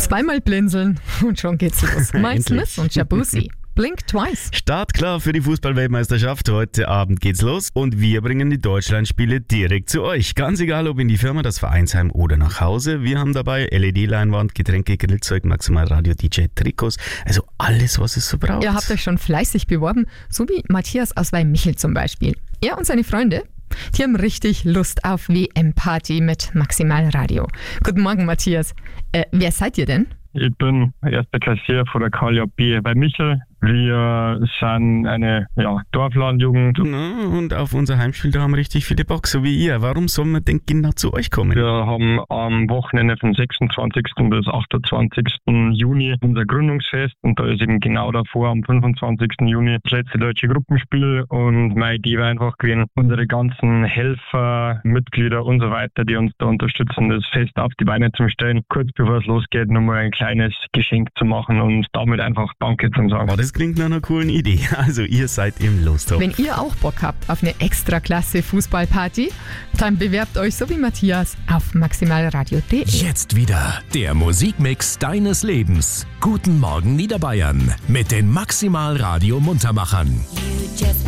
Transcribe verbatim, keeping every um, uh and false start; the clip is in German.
Zweimal blinzeln und schon geht's los. Mike Smith und Shabuzi. Blink Twice. Startklar für die Fußball-Weltmeisterschaft. Heute Abend geht's los und wir bringen die Deutschlandspiele direkt zu euch. Ganz egal, ob in die Firma, das Vereinsheim oder nach Hause. Wir haben dabei L E D-Leinwand, Getränke, Grillzeug, Maximalradio, D J, Trikots. Also alles, was es so braucht. Ihr habt euch schon fleißig beworben, so wie Matthias aus Weihmichel zum Beispiel. Er und seine Freunde, die haben richtig Lust auf W M-Party mit Maximalradio. Guten Morgen, Matthias. Äh, wer seid ihr denn? Ich bin erster Klassier von der K J B bei Michel. Wir sind eine ja, Dorflandjugend. Na, und auf unser Heimspiel, da haben richtig viele Bock, so wie ihr. Warum soll man denn genau zu euch kommen? Wir haben am Wochenende vom sechsundzwanzigsten bis achtundzwanzigsten Juni unser Gründungsfest und da ist eben genau davor am fünfundzwanzigsten Juni das letzte deutsche Gruppenspiel und meine Idee war einfach gewesen, unsere ganzen Helfer, Mitglieder und so weiter, die uns da unterstützen, das Fest auf die Beine zu stellen, kurz bevor es losgeht, nochmal ein kleines Geschenk zu machen und damit einfach Danke zu sagen. Oh, das klingt nach einer coolen Idee. Also ihr seid im Lostopf. Wenn ihr auch Bock habt auf eine extra-klasse Fußballparty, dann bewerbt euch so wie Matthias auf maximalradio punkt de. Jetzt wieder der Musikmix deines Lebens. Guten Morgen Niederbayern mit den Maximalradio Muntermachern.